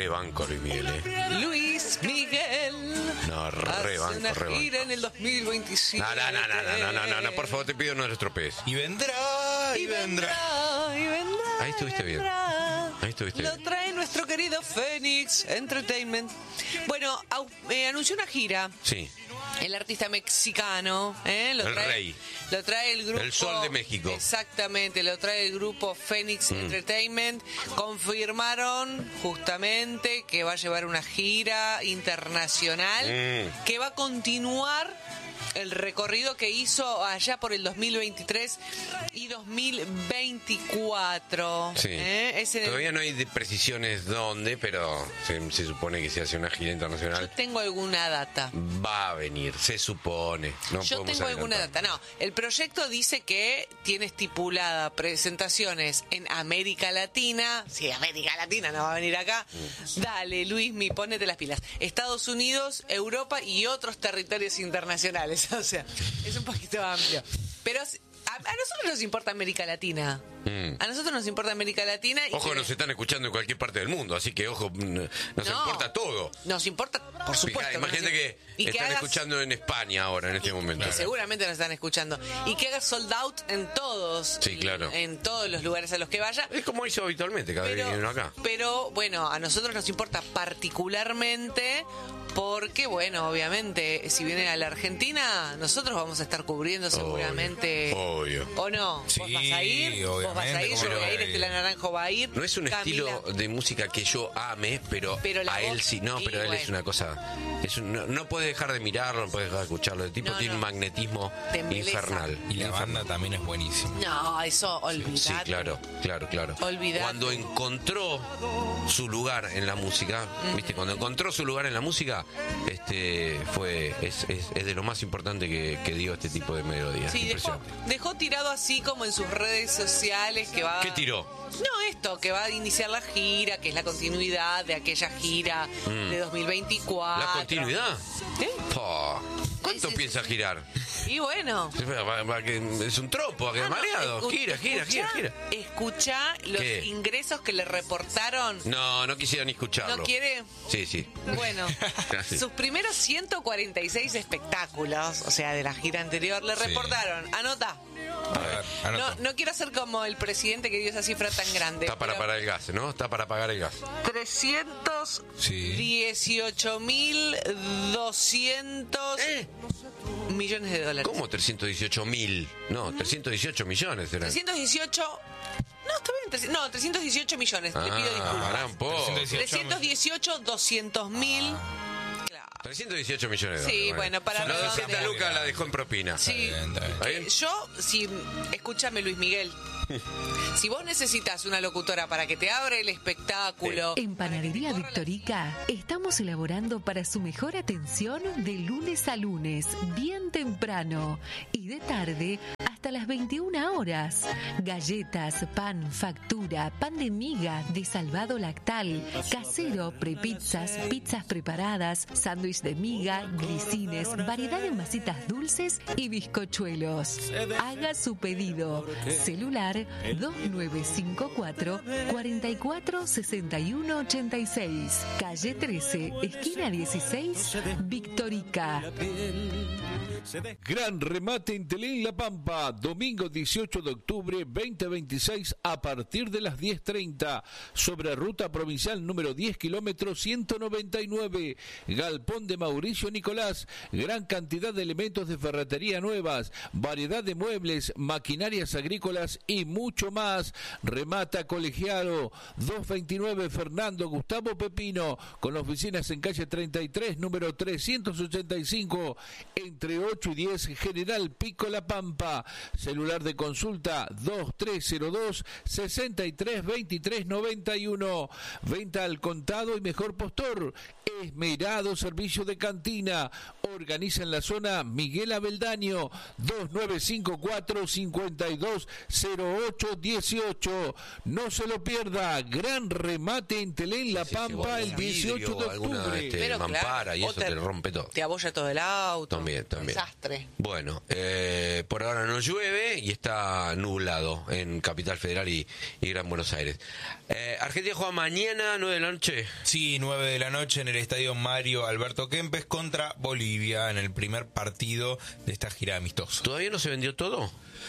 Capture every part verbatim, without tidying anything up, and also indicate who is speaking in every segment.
Speaker 1: rebanco Luis Miguel, ¿eh?
Speaker 2: Luis Miguel.
Speaker 1: No,
Speaker 2: hace
Speaker 1: rebanco,
Speaker 2: una
Speaker 1: rebanco.
Speaker 2: gira en el dos mil veintisiete.
Speaker 1: No, no, no, no, no, no, no, no, por favor, te pido no lo estropees.
Speaker 3: Y vendrá, y,
Speaker 2: Y
Speaker 3: vendrá.
Speaker 2: vendrá, y vendrá.
Speaker 1: Ahí estuviste
Speaker 2: y
Speaker 1: bien.
Speaker 2: vendrá.
Speaker 1: Ahí estuviste
Speaker 2: Lo
Speaker 1: bien.
Speaker 2: trae nuestro querido Phoenix Entertainment. Bueno, au- eh, anunció una gira.
Speaker 1: Sí,
Speaker 2: El artista mexicano, ¿eh? Lo
Speaker 1: El
Speaker 2: trae,
Speaker 1: rey.
Speaker 2: Lo trae el grupo.
Speaker 1: El sol de México.
Speaker 2: Exactamente, lo trae el grupo Phoenix
Speaker 1: Mm.
Speaker 2: Entertainment. Confirmaron justamente que va a llevar una gira internacional
Speaker 1: Mm.
Speaker 2: que va a continuar el recorrido que hizo allá por el dos mil veintitrés y dos mil veinticuatro.
Speaker 1: sí.
Speaker 2: ¿eh? Ese-
Speaker 1: Todavía no hay de precisiones dónde, pero se, se supone que si hace una gira
Speaker 2: Yo
Speaker 1: internacional
Speaker 2: tengo alguna data.
Speaker 1: va a venir, se supone. No
Speaker 2: Yo
Speaker 1: podemos
Speaker 2: tengo alguna
Speaker 1: adelantar.
Speaker 2: data. No, el proyecto dice que tiene estipulada presentaciones en América Latina. Sí, América Latina no va a venir acá. Dale, Luismi, ponete las pilas. Estados Unidos, Europa y otros territorios internacionales. O sea, es un poquito amplio. Pero a, a nosotros nos importa América Latina.
Speaker 1: Mm.
Speaker 2: A nosotros nos importa América Latina. Y
Speaker 1: Ojo,
Speaker 2: que-
Speaker 1: nos están escuchando en cualquier parte del mundo, así que ojo, mm, nos
Speaker 2: No,
Speaker 1: importa todo.
Speaker 2: Nos importa, por supuesto.
Speaker 1: Fija,
Speaker 2: que
Speaker 1: imagínate
Speaker 2: nos-
Speaker 1: que
Speaker 2: y
Speaker 1: están
Speaker 2: hagas-
Speaker 1: escuchando en España ahora, en este momento.
Speaker 2: Que seguramente nos están escuchando. Y que haga sold out en todos.
Speaker 1: Sí, claro.
Speaker 2: En todos los lugares a los que vaya.
Speaker 1: Es como hizo habitualmente cada vez que vinieron acá.
Speaker 2: pero, bueno, a nosotros nos importa particularmente porque, bueno, obviamente, si viene a la Argentina, nosotros vamos a estar cubriendo seguramente.
Speaker 1: Obvio.
Speaker 2: ¿O no?
Speaker 3: Sí,
Speaker 2: ¿Vos vas a ir? ¿Vos vas a
Speaker 3: obviamente,
Speaker 2: ir?
Speaker 3: ¿cómo
Speaker 2: Yo
Speaker 3: no
Speaker 2: voy a ir,
Speaker 3: voy a
Speaker 2: Estela
Speaker 3: ir?
Speaker 2: Naranjo va a ir.
Speaker 1: No es un
Speaker 2: Camila.
Speaker 1: estilo de música que yo ame, pero,
Speaker 2: Pero la
Speaker 1: a él
Speaker 2: voz-
Speaker 1: sí, no,
Speaker 2: y
Speaker 1: pero él
Speaker 2: bueno.
Speaker 1: es una cosa, es un- no, no puede dejar de mirarlo, no puede dejar de escucharlo, el tipo
Speaker 2: No,
Speaker 1: tiene
Speaker 2: no.
Speaker 1: un magnetismo
Speaker 2: Te embeleza.
Speaker 1: infernal.
Speaker 3: Y la
Speaker 1: infernal.
Speaker 3: banda también es buenísima.
Speaker 2: No, eso, olvidate.
Speaker 1: Sí, claro, claro, claro.
Speaker 2: Olvidate.
Speaker 1: Cuando encontró su lugar en la música, viste, cuando encontró su lugar en la música, este fue, es, es, es de lo más importante que, que dio este tipo de melodías.
Speaker 2: Sí, dejó,
Speaker 1: Impresionante.
Speaker 2: dejó tirado así como en sus redes sociales que va...
Speaker 1: ¿Qué tiró?
Speaker 2: No, esto, que va a iniciar la gira, que es la continuidad de aquella gira
Speaker 1: Mm.
Speaker 2: de dos mil veinticuatro.
Speaker 1: ¿La continuidad?
Speaker 2: ¿Sí?
Speaker 1: Po, ¿Cuánto
Speaker 2: Sí, sí,
Speaker 1: piensa
Speaker 2: sí.
Speaker 1: girar?
Speaker 2: Y bueno...
Speaker 1: Va- va- que Es un tropo, que
Speaker 2: Ah, no,
Speaker 1: mareado.
Speaker 2: escu-
Speaker 1: Gira, gira, gira,
Speaker 2: escuchá-
Speaker 1: gira.
Speaker 2: Escuchá los
Speaker 1: ¿Qué?
Speaker 2: ingresos que le reportaron.
Speaker 1: No, no quisiera ni escucharlo.
Speaker 2: ¿No quiere?
Speaker 1: Sí, sí.
Speaker 2: Bueno,
Speaker 1: Sí.
Speaker 2: sus primeros ciento cuarenta y seis espectáculos, o sea, de la gira anterior, le
Speaker 3: Sí.
Speaker 2: reportaron. Anota.
Speaker 3: A ver,
Speaker 2: No,
Speaker 3: anoto.
Speaker 2: no quiero ser como el presidente que dio esa cifra tan grande.
Speaker 1: Está para
Speaker 2: pero
Speaker 1: pagar el gas, ¿no? Está para pagar el gas.
Speaker 2: trescientos
Speaker 3: Sí.
Speaker 2: dieciocho mil doscientos
Speaker 1: ¿Eh?
Speaker 2: millones de dólares.
Speaker 1: ¿Cómo trescientos dieciocho mil? No, trescientos dieciocho millones eran.
Speaker 2: trescientos dieciocho. No, está bien. trece- No, trescientos dieciocho millones. Le pido
Speaker 1: Ah,
Speaker 2: disculpas.
Speaker 1: pará un poco.
Speaker 2: trescientos dieciocho, doscientos mil. Claro.
Speaker 1: trescientos dieciocho millones de
Speaker 2: Sí,
Speaker 1: dólares.
Speaker 2: bueno, para
Speaker 1: Los
Speaker 2: redondear.
Speaker 1: doscientas lucas la dejó en propina.
Speaker 2: Sí.
Speaker 3: bien, está bien.
Speaker 1: ¿Está bien?
Speaker 2: Eh, Yo, si. Escúchame, Luis Miguel. Si vos necesitas una locutora para que te abra el espectáculo.
Speaker 4: En Panadería Victorica estamos elaborando para su mejor atención de lunes a lunes, bien temprano y de tarde hasta las veintiuna horas. Galletas, pan, factura, pan de miga, de salvado lactal, casero, prepizzas, pizzas preparadas, sándwich de miga, grisines, variedad de masitas dulces y bizcochuelos. Haga su pedido. Celular dos nueve cinco cuatro, cuatro cuatro, seis uno ocho seis. Calle trece, esquina dieciséis, Victorica.
Speaker 5: Gran remate en Telén La Pampa, domingo dieciocho de octubre veinte veintiséis a partir de las diez treinta, sobre ruta provincial número diez kilómetros ciento noventa y nueve, Galpón de Mauricio Nicolás, gran cantidad de elementos de ferretería nuevas, variedad de muebles, maquinarias agrícolas y mucho más. Remata Colegiado, doscientos veintinueve Fernando Gustavo Pepino, con oficinas en calle treinta y tres, número trescientos ochenta y cinco, entre ocho y diez, General Pico La Pampa. Celular de consulta dos tres cero dos, seis tres dos tres nueve uno. Venta al contado y mejor postor. Esmerado servicio de cantina. Organiza en la zona Miguel Abeldaño, dos nueve cinco cuatro, cinco dos cero ocho uno ocho. No se lo pierda. Gran remate en Telén La
Speaker 1: Sí, sí,
Speaker 5: Pampa
Speaker 1: bueno,
Speaker 5: el dieciocho de
Speaker 1: alguna,
Speaker 5: octubre.
Speaker 1: este,
Speaker 2: Pero
Speaker 1: mampara
Speaker 2: claro,
Speaker 1: y
Speaker 2: o
Speaker 1: eso te rompe todo.
Speaker 2: Te abolla todo el auto.
Speaker 1: También, también.
Speaker 2: Desastre.
Speaker 1: Bueno, eh, por ahora no llueve. llueve y está nublado en Capital Federal y, y Gran Buenos Aires. Eh, Argentina juega mañana, nueve de la noche.
Speaker 3: Sí, nueve de la noche en el estadio Mario Alberto Kempes contra Bolivia en el primer partido de esta gira amistosa.
Speaker 1: ¿Todavía no se vendió todo?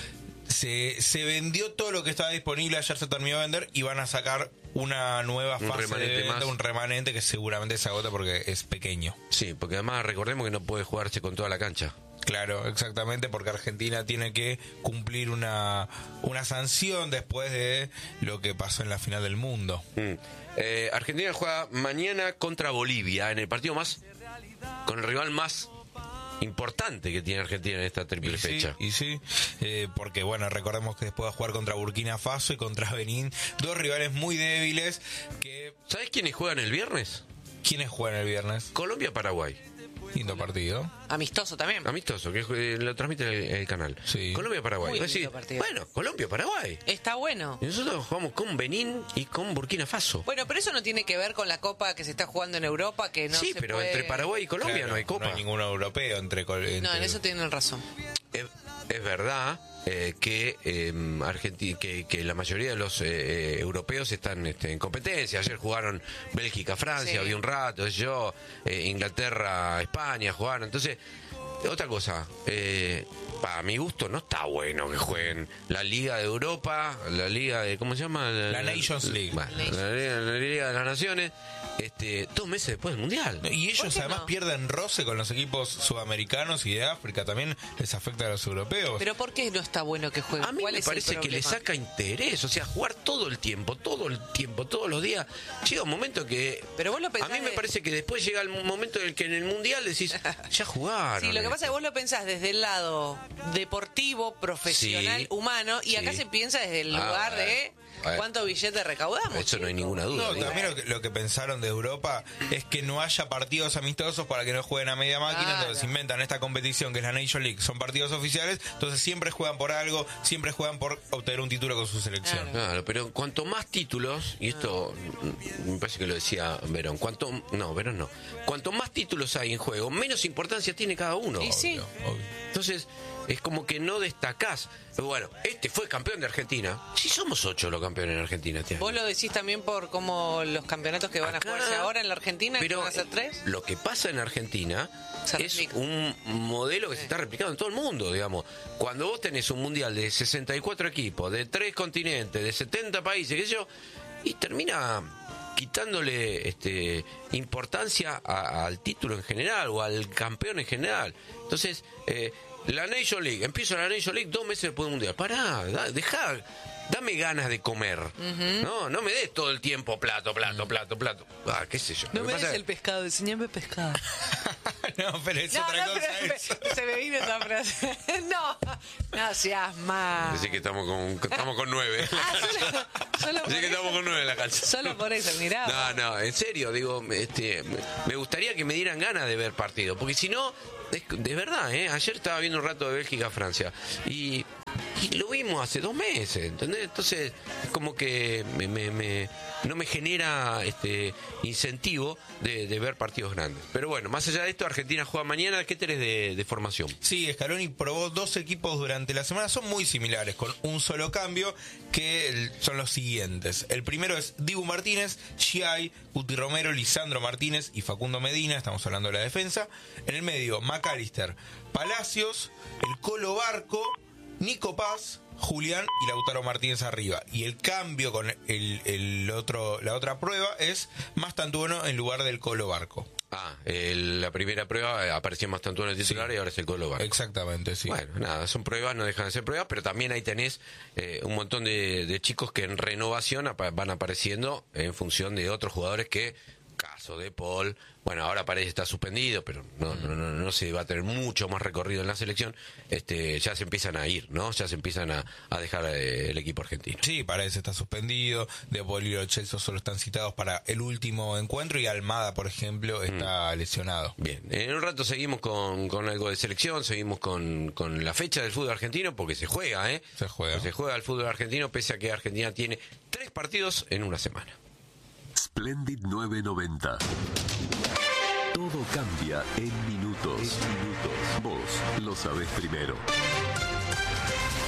Speaker 3: Se, se vendió todo lo que estaba disponible, ayer se terminó de vender y van a sacar una nueva
Speaker 1: Un
Speaker 3: fase de
Speaker 1: remanente
Speaker 3: venta,
Speaker 1: más.
Speaker 3: un remanente que seguramente se agota porque es pequeño.
Speaker 1: Sí, porque además recordemos que no puede jugarse con toda la cancha.
Speaker 3: Claro, exactamente, porque Argentina tiene que cumplir una, una sanción después de lo que pasó en la final del mundo.
Speaker 1: Mm. Eh, Argentina juega mañana contra Bolivia en el partido más, con el rival más importante que tiene Argentina en esta triple
Speaker 3: Y sí,
Speaker 1: fecha.
Speaker 3: y sí, eh, porque bueno, recordemos que después va a jugar contra Burkina Faso y contra Benín, dos rivales muy débiles que...
Speaker 1: ¿Sabes quiénes juegan el viernes?
Speaker 3: ¿Quiénes juegan el viernes?
Speaker 1: Colombia-Paraguay.
Speaker 3: Lindo partido.
Speaker 2: Amistoso también.
Speaker 1: Amistoso, que eh, lo transmite el, el canal.
Speaker 3: Sí.
Speaker 1: Colombia-Paraguay.
Speaker 2: Muy
Speaker 1: Vos decís,
Speaker 2: lindo partido.
Speaker 1: bueno, Colombia-Paraguay.
Speaker 2: Está bueno.
Speaker 1: Y nosotros jugamos con Benín y con Burkina Faso.
Speaker 2: Bueno, pero eso no tiene que ver con la copa que se está jugando en Europa, que no
Speaker 1: sí,
Speaker 2: se
Speaker 1: pero
Speaker 2: puede...
Speaker 1: entre Paraguay y Colombia
Speaker 3: Claro,
Speaker 1: no hay copa.
Speaker 3: No hay ninguno europeo entre... col- entre-
Speaker 2: No, en eso tienen razón.
Speaker 1: Es, es verdad eh, que, eh, Argenti- que que la mayoría de los eh, eh, europeos están este, en competencia. Ayer jugaron Bélgica, Francia,
Speaker 2: Sí.
Speaker 1: había un rato, yo, eh, Inglaterra, España jugaron. Entonces, otra cosa, eh, para mi gusto no está bueno que jueguen la Liga de Europa, la Liga de, ¿cómo se llama?
Speaker 3: La Nations League.
Speaker 1: Bueno, la, Liga, la Liga de las Naciones, este, dos meses después del Mundial.
Speaker 3: No, y
Speaker 2: ¿Por
Speaker 3: ellos
Speaker 2: qué
Speaker 3: además
Speaker 2: no?
Speaker 3: pierden roce con los equipos sudamericanos y de África, también les afecta a los europeos.
Speaker 2: Pero ¿por qué no está bueno que jueguen?
Speaker 1: A mí
Speaker 2: ¿Cuál
Speaker 1: me
Speaker 2: es el
Speaker 1: parece que le
Speaker 2: problema?
Speaker 1: saca interés, o sea, jugar todo el tiempo, todo el tiempo, todos los días. Llega un momento que...
Speaker 2: Pero vos lo
Speaker 1: A
Speaker 2: pensás
Speaker 1: mí me
Speaker 2: de-
Speaker 1: parece que después llega el momento en el que en el Mundial decís, ya jugaron.
Speaker 2: Sí, lo que pasa es que vos lo pensás desde el lado deportivo, profesional,
Speaker 1: Sí,
Speaker 2: humano, y acá
Speaker 1: sí.
Speaker 2: se piensa desde el
Speaker 1: Ah,
Speaker 2: lugar
Speaker 1: bueno,
Speaker 2: de
Speaker 1: bueno.
Speaker 2: cuánto billete recaudamos.
Speaker 1: Eso no hay
Speaker 2: chicos.
Speaker 1: ninguna duda.
Speaker 3: No,
Speaker 1: digo.
Speaker 3: también lo que, lo que pensaron de Europa es que no haya partidos amistosos para que no jueguen a media máquina,
Speaker 2: Claro.
Speaker 3: entonces inventan esta competición que es la Nation League, son partidos oficiales, entonces siempre juegan por algo, siempre juegan por obtener un título con su selección.
Speaker 2: Claro.
Speaker 1: Claro, pero cuanto más títulos, y esto mm, me parece que lo decía Verón, cuanto, no, Verón no, cuanto más títulos hay en juego, menos importancia tiene cada uno.
Speaker 2: Y sí.
Speaker 3: Obvio, obvio.
Speaker 1: Entonces, es como que no destacás. Bueno, este fue campeón de Argentina. Si somos ocho los campeones en Argentina este año.
Speaker 2: Vos lo decís también por cómo los campeonatos que van a
Speaker 1: Acá-
Speaker 2: jugarse ahora en la Argentina, que
Speaker 1: Pero
Speaker 2: van a ser tres.
Speaker 1: lo que pasa en Argentina
Speaker 2: Se
Speaker 1: es
Speaker 2: replica.
Speaker 1: un modelo que se está replicando en todo el mundo, digamos. Cuando vos tenés un mundial de sesenta y cuatro equipos, de tres continentes, de setenta países, qué sé yo, y termina quitándole este importancia a- al título en general o al campeón en general. Entonces, eh, la Nation League, empieza la Nation League dos meses después del mundial. Pará, da, dejá, dame ganas de comer. No, no me des todo el tiempo plato, plato, plato, plato. Ah, qué sé yo.
Speaker 2: No
Speaker 1: Lo que
Speaker 2: me
Speaker 1: pasa
Speaker 2: des
Speaker 1: es-
Speaker 2: el pescado, enseñame pescado.
Speaker 3: No, pero es
Speaker 2: No,
Speaker 3: otra
Speaker 2: no,
Speaker 3: cosa
Speaker 2: pero
Speaker 3: eso.
Speaker 2: me- se me vino esa frase. No, no seas más.
Speaker 1: Decir que estamos con, que estamos con nueve.
Speaker 2: Ah, solo, solo por
Speaker 1: Decir que
Speaker 2: eso.
Speaker 1: estamos con nueve en la cancha.
Speaker 2: Solo por eso, mirá.
Speaker 1: No, no, en serio, digo, este, me gustaría que me dieran ganas de ver partido, porque si no, es- de verdad, ¿eh? Ayer estaba viendo un rato de Bélgica-Francia y, y lo vimos hace dos meses, ¿entendés? Entonces, es como que me, me- me- no me genera este incentivo de, de ver partidos grandes. Pero bueno, más allá de esto, Argentina juega mañana. ¿Qué tenés de, de formación?
Speaker 3: Sí, Scaloni probó dos equipos durante la semana, son muy similares, con un solo cambio, que el- son los siguientes. El primero es Dibu Martínez, Chiai, Guti Romero, Lisandro Martínez y Facundo Medina, estamos hablando de la defensa. En el medio, McAllister, Palacios, el Colo Barco, Nico Paz, Julián y Lautaro Martínez arriba. Y el cambio con el, el otro, la otra prueba es Mastantuono en lugar del Colo Barco.
Speaker 1: Ah, el- la primera prueba eh, aparecía más tanto en el titular
Speaker 3: Sí.
Speaker 1: y ahora es el Colo Barco.
Speaker 3: Exactamente, sí.
Speaker 1: Bueno, nada, son pruebas, no dejan de ser pruebas, pero también ahí tenés eh, un montón de, de chicos que en renovación apa- van apareciendo en función de otros jugadores que, caso de Paul, bueno, ahora parece que está suspendido, pero no, no, no, no se va a tener mucho más recorrido en la selección, este, ya se empiezan a ir, ¿no? Ya se empiezan a, a dejar eh, el equipo argentino.
Speaker 3: Sí, parece está suspendido. De Paul y Lo Celso solo están citados para el último encuentro y Almada, por ejemplo, está lesionado.
Speaker 1: Bien, en un rato seguimos con, con algo de selección, seguimos con, con la fecha del fútbol argentino, porque se juega, ¿eh?
Speaker 3: Se juega.
Speaker 1: Se juega el fútbol argentino, pese a que Argentina tiene tres partidos en una semana.
Speaker 6: Splendid novecientos noventa. Todo cambia en minutos. En minutos. Vos lo sabés primero.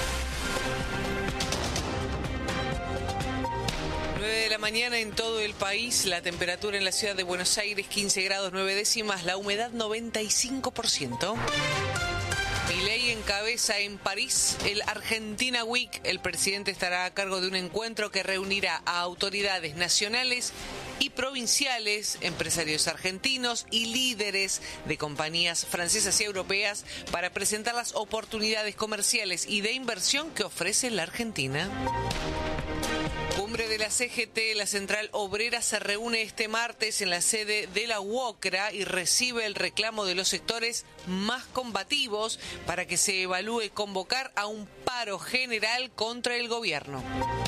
Speaker 2: mañana en todo el país, la temperatura en la ciudad de Buenos Aires quince grados nueve décimas, la humedad noventa y cinco por ciento. Milei encabeza en París el Argentina Week. El presidente estará a cargo de un encuentro que reunirá a autoridades nacionales y provinciales, empresarios argentinos y líderes de compañías francesas y europeas para presentar las oportunidades comerciales y de inversión que ofrece la Argentina. Cumbre de la C G T, la Central Obrera se reúne este martes en la sede de la UOCRA y recibe el reclamo de los sectores más combativos para que se evalúe convocar a un paro general contra el gobierno.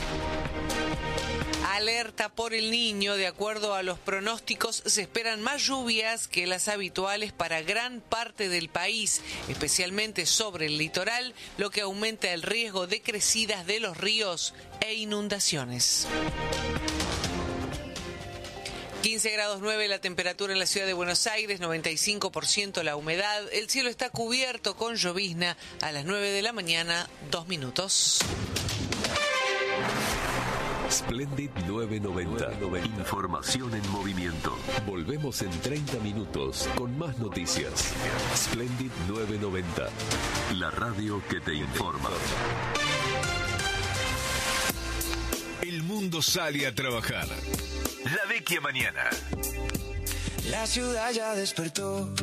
Speaker 2: Alerta por el Niño. De acuerdo a los pronósticos, se esperan más lluvias que las habituales para gran parte del país, especialmente sobre el litoral, lo que aumenta el riesgo de crecidas de los ríos e inundaciones. quince grados nueve la temperatura en la ciudad de Buenos Aires, noventa y cinco por ciento la humedad. El cielo está cubierto con llovizna. A las nueve de la mañana, dos minutos.
Speaker 6: Splendid novecientos noventa. Información en movimiento. Volvemos en treinta minutos con más noticias. Splendid novecientos noventa. La radio que te informa.
Speaker 5: El mundo sale a trabajar.
Speaker 6: La vecchia mañana.
Speaker 7: La ciudad ya despertó.